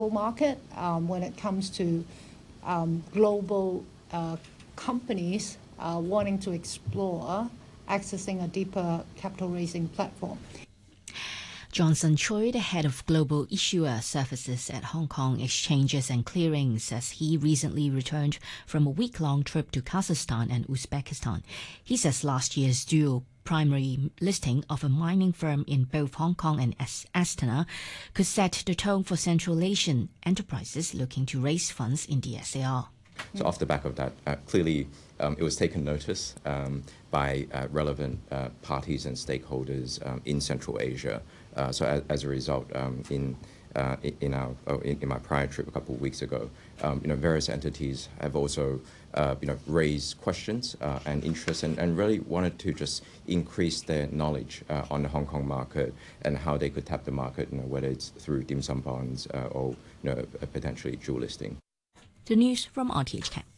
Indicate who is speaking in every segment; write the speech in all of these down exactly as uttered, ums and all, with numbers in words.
Speaker 1: market um, when it comes to um, global uh, companies uh, wanting to explore accessing a deeper capital raising platform.
Speaker 2: Johnson Choi, the head of Global Issuer Services at Hong Kong Exchanges and Clearing, says he recently returned from a week-long trip to Kazakhstan and Uzbekistan. He says last year's dual primary listing of a mining firm in both Hong Kong and Astana could set the tone for Central Asian enterprises looking to raise funds in the S A R.
Speaker 3: So off the back of that, uh, clearly um, it was taken notice um, by uh, relevant uh, parties and stakeholders um, in Central Asia. Uh, so as, as a result, um, in uh, in our oh, in, in my prior trip a couple of weeks ago, um, you know, various entities have also uh, you know raised questions uh, and interest, and, and really wanted to just increase their knowledge uh, on the Hong Kong market and how they could tap the market, you know, whether it's through dim sum bonds uh, or you know a potentially dual listing.
Speaker 2: The news from R T H K.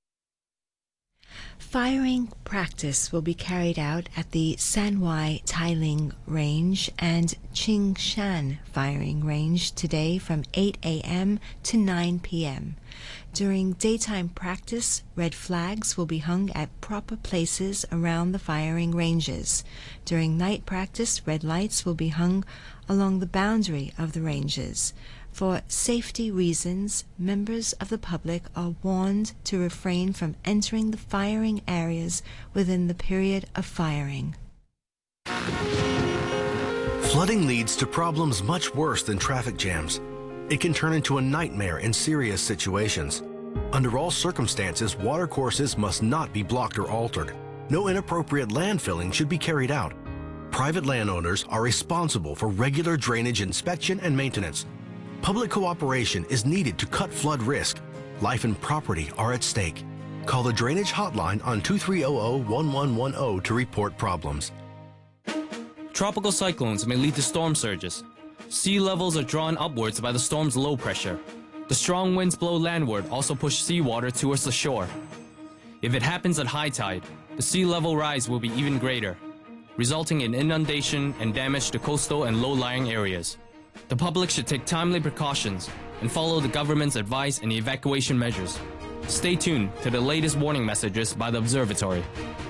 Speaker 4: Firing practice will be carried out at the Sanwai Tailing Range and Qingshan Firing Range today from eight a m to nine p m During daytime practice, red flags will be hung at proper places around the firing ranges. During night practice, red lights will be hung along the boundary of the ranges. For safety reasons, members of the public are warned to refrain from entering the firing areas within the period of firing.
Speaker 5: Flooding leads to problems much worse than traffic jams. It can turn into a nightmare in serious situations. Under all circumstances, watercourses must not be blocked or altered. No inappropriate landfilling should be carried out. Private landowners are responsible for regular drainage inspection and maintenance. Public cooperation is needed to cut flood risk. Life and property are at stake. Call the Drainage Hotline on two three zero zero, one one one zero to report problems.
Speaker 6: Tropical cyclones may lead to storm surges. Sea levels are drawn upwards by the storm's low pressure. The strong winds blow landward also push seawater towards the shore. If it happens at high tide, the sea level rise will be even greater, resulting in inundation and damage to coastal and low-lying areas. The public should take timely precautions and follow the government's advice and evacuation measures. Stay tuned to the latest warning messages by the observatory.